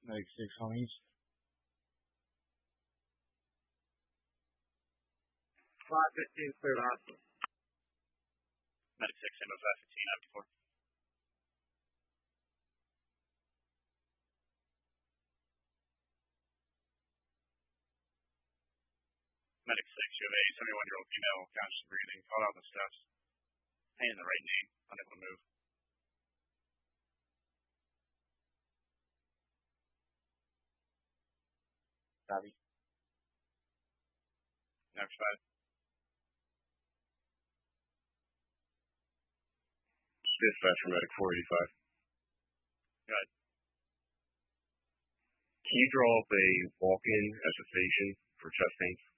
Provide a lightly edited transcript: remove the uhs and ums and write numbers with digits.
Medic 6 on East. 515 clear to hospital. Medic 6, Ambos 515, after 4. Medic 6, you have a 71-year-old female, conscious breathing, caught out on the steps. Pain in the right knee, unable to move. Copy. Next 5. Dispatcher medic 485. Go ahead. Can you draw up a walk-in at the station for chest pains?